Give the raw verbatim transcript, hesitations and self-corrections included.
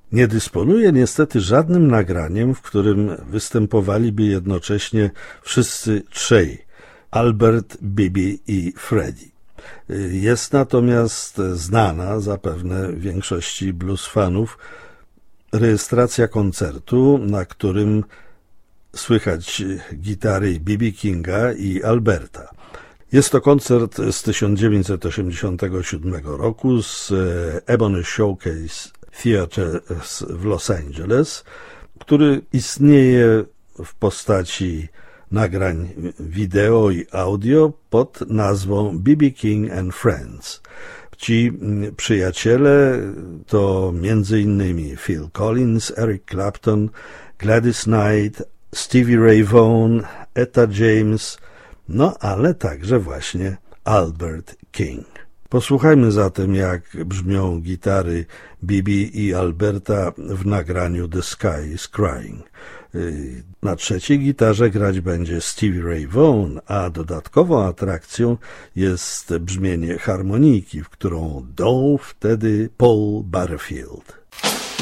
Nie dysponuje niestety żadnym nagraniem, w którym występowaliby jednocześnie wszyscy trzej, Albert, Bibi i Freddie. Jest natomiast znana zapewne większości blues fanów rejestracja koncertu, na którym słychać gitary B B Kinga i Alberta. Jest to koncert z tysiąc dziewięćset osiemdziesiątego siódmego roku z Ebony Showcase Theatre w Los Angeles, który istnieje w postaci nagrań wideo i audio pod nazwą B B King and Friends. Ci przyjaciele to między innymi Phil Collins, Eric Clapton, Gladys Knight, Stevie Ray Vaughan, Etta James, no ale także właśnie Albert King. Posłuchajmy zatem, jak brzmią gitary Bibi i Alberta w nagraniu The Sky is Crying. Na trzeciej gitarze grać będzie Stevie Ray Vaughan, a dodatkową atrakcją jest brzmienie harmonijki, w którą dął wtedy Paul Butterfield.